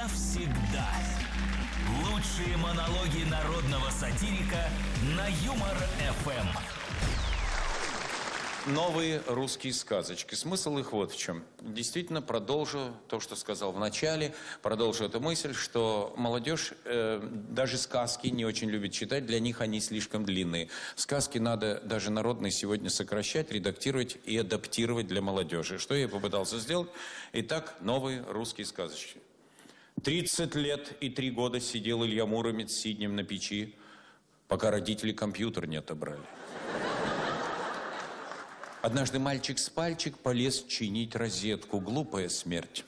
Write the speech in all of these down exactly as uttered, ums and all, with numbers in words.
навсегда. Лучшие монологи народного сатирика на Юмор-эф эм. Новые русские сказочки. Смысл их вот в чем. Действительно, продолжу то, что сказал в начале, продолжу эту мысль, что молодежь э, даже сказки не очень любит читать, для них они слишком длинные. Сказки надо даже народные сегодня сокращать, редактировать и адаптировать для молодежи. Что я попытался сделать? Итак, новые русские сказочки. тридцать лет и три года сидел Илья Муромец сиднем на печи, пока родители компьютер не отобрали. Однажды мальчик с пальчик полез чинить розетку. Глупая смерть.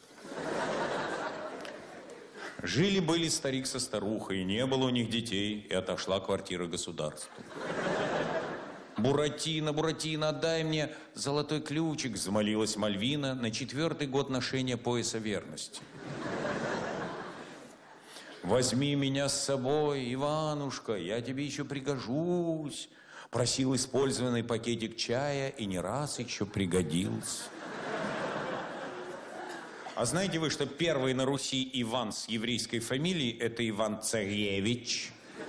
Жили-были старик со старухой, не было у них детей, и отошла квартира государству. «Буратино, Буратино, отдай мне золотой ключик», взмолилась Мальвина на четвертый год ношения пояса верности. «Возьми меня с собой, Иванушка, я тебе еще пригожусь», просил использованный пакетик чая и не раз еще пригодился. А знаете вы, что первый на Руси Иван с еврейской фамилией – это Иван-Царевич?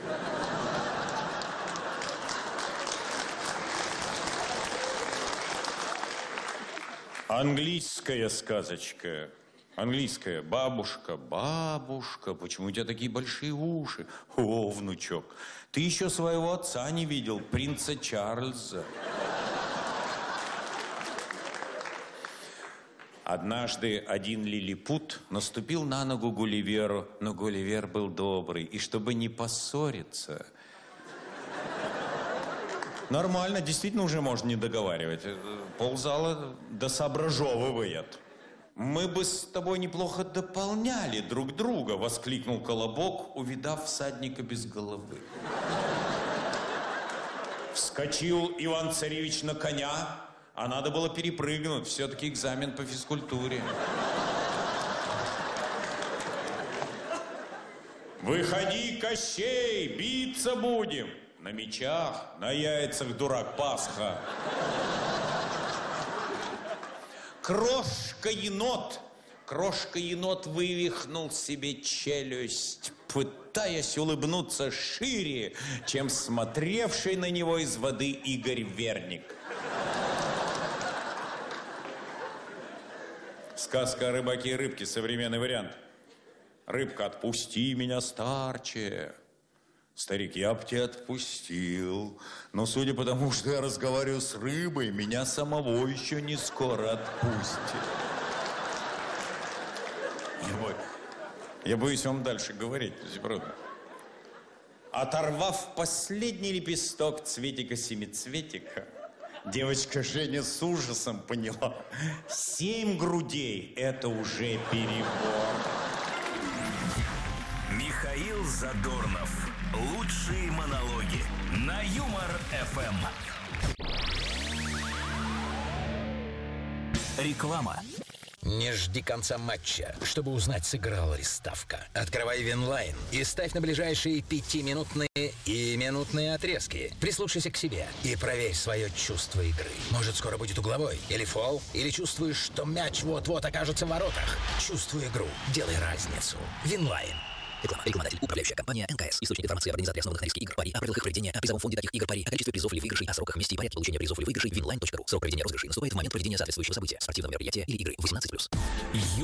Английская сказочка. Английская. Бабушка, бабушка, почему у тебя такие большие уши? О, внучок, ты еще своего отца не видел, принца Чарльза. Однажды один лилипут наступил на ногу Гулливеру, но Гулливер был добрый, и чтобы не поссориться... Нормально, действительно уже можно не договаривать. Ползала досоображевывает. «Мы бы с тобой неплохо дополняли друг друга», — воскликнул Колобок, увидав всадника без головы. Вскочил Иван-Царевич на коня, а надо было перепрыгнуть, все-таки экзамен по физкультуре. «Выходи, Кощей, биться будем! На мечах, на яйцах, дурак, Пасха!» Крошка-енот, крошка-енот вывихнул себе челюсть, пытаясь улыбнуться шире, чем смотревший на него из воды Игорь Верник. Сказка о рыбаке и рыбке, современный вариант. Рыбка, отпусти меня, старче. Старик, я б тебя отпустил, но судя по тому, что я разговариваю с рыбой, меня самого еще не скоро отпустит. Я, бо... я боюсь вам дальше говорить, правда. Оторвав последний лепесток цветика-семицветика, девочка Женя с ужасом поняла, семь грудей – это уже перебор. Михаил Задорнов. Лучшие монологи на Юмор-эф эм. Реклама. Не жди конца матча, чтобы узнать, сыграла ли ставка. Открывай Винлайн и ставь на ближайшие пятиминутные и минутные отрезки. Прислушайся к себе и проверь свое чувство игры. Может, скоро будет угловой, или фол, или чувствуешь, что мяч вот-вот окажется в воротах. Чувствуй игру, делай разницу. Винлайн. Реклама. Рекламодатель. Управляющая компания эн ка эс. Источник информации об организации основанных на риске игр пари, о правилах их проведения, о призовом фонде таких игр пари, о количестве призов или выигрышей, о сроках, месте и порядке получения призов или выигрышей. винлайн точка ру. Срок проведения розыгрышей наступает в момент проведения соответствующего события, спортивного мероприятия или игры. восемнадцать плюс.